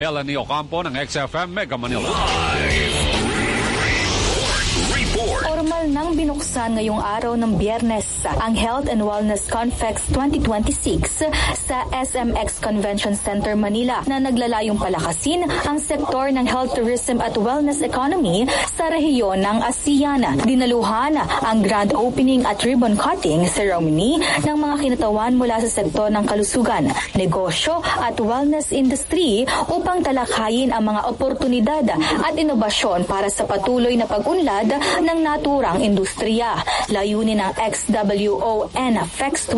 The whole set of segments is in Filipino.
Melanie Ocampo ng XFM Mega Manila. Formal nang binuksan ngayong araw ng Biyernes ang Health and Wellness Conference 2026 sa SMX Convention Center Manila na naglalayong palakasin ang sektor ng health tourism at wellness economy sa rehiyon ng ASEAN. Dinaluhan ang grand opening at ribbon cutting ceremony ng mga kinatawan mula sa sektor ng kalusugan, negosyo at wellness industry upang talakayin ang mga oportunidad at inobasyon para sa patuloy na pag-unlad ng naturang industriya. Layunin ng XWON FEX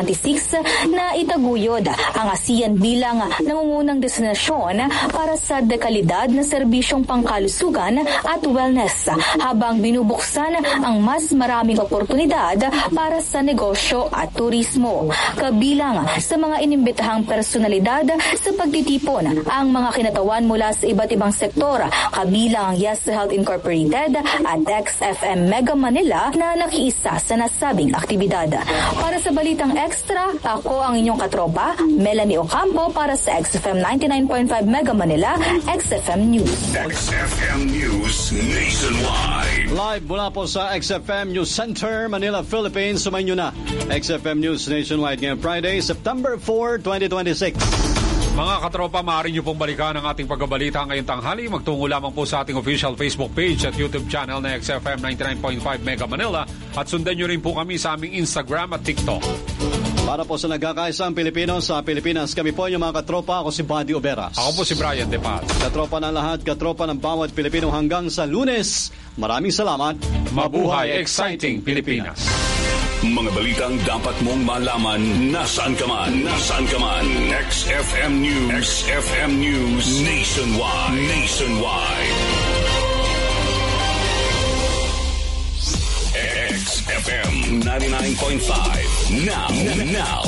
2026 na itaguyod ang ASEAN bilang nangungunang destinasyon para sa dekalidad na serbisyong pangkalusugan at wellness habang binubuksan ang mas maraming oportunidad para sa negosyo at turismo. Kabilang sa mga inimbitahang personalidad sa pagtitipon ang mga kinatawan mula sa iba't ibang sektor, kabilang ang Yes Health Incorporated at XFM Mega Manila na nakiisa sa nasabing aktibidad. Para sa Balitang Extra, ako ang inyong katropa, Melanie Ocampo para sa XFM 99.5 Mega Manila, XFM News. XFM News Nationwide. Live mula po sa XFM News Center, Manila, Philippines. Sumayin nyo na XFM News Nationwide ngayong Friday, September 4, 2026. Mga katropa, maaari niyo pong balikan ang ating pagbabalita ngayong tanghali. Magtungo lamang po sa ating official Facebook page at YouTube channel na XFM 99.5 Mega Manila at sundan niyo rin po kami sa aming Instagram at TikTok. Para po sa nagkakaisang Pilipino sa Pilipinas, kami po yung mga katropa. Ako si Buddy Oberas. Ako po si Brian De Paz. Katropa ng lahat, katropa ng bawat Pilipino hanggang sa Lunes. Maraming salamat. Mabuhay exciting Pilipinas. Mga balitang dapat mong malaman nasaan ka man. Nasaan ka man. XFM News. XFM News Nationwide. Nationwide. XFM 99.5. Now.